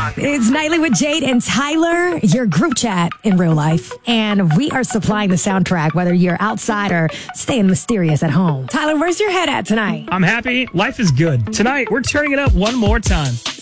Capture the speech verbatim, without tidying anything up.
song. It's Nightly with Jade and Tyler, your group chat in real life. And we are supplying the soundtrack, whether you're outside or staying mysterious at home. Tyler, where's your head at tonight? I'm happy. Life is good. Tonight, we're turning it up one more time.